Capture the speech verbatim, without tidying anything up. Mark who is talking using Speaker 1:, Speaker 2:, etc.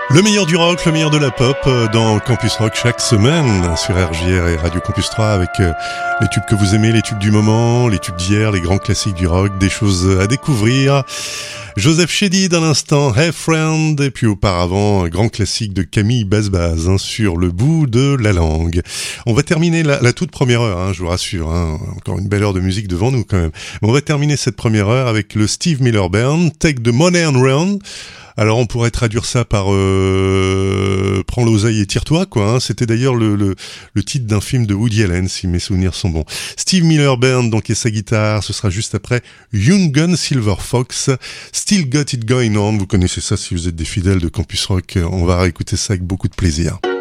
Speaker 1: Le meilleur du rock, le meilleur de la pop dans Campus Rock chaque semaine sur R J R et Radio Campus trois avec les tubes que vous aimez, les tubes du moment, les tubes d'hier, les grands classiques du rock, des choses à découvrir. Joseph Chédid à l'instant, Hey Friend, et puis auparavant un grand classique de Camille Bazbaz, hein, sur le bout de la langue. On va terminer la, la toute première heure, hein, je vous rassure, hein, encore une belle heure de musique devant nous quand même. Mais on va terminer cette première heure avec le Steve Miller Band, Take the Money and Run. Alors on pourrait traduire ça par euh, prends l'oseille et tire-toi, quoi. Hein. C'était d'ailleurs le, le, le titre d'un film de Woody Allen, si mes souvenirs sont bons. Steve Miller Band, donc, et sa guitare, ce sera juste après Young Gun Silver Fox, Still Got It Going On. Vous connaissez ça si vous êtes des fidèles de Campus Rock. On va réécouter ça avec beaucoup de plaisir.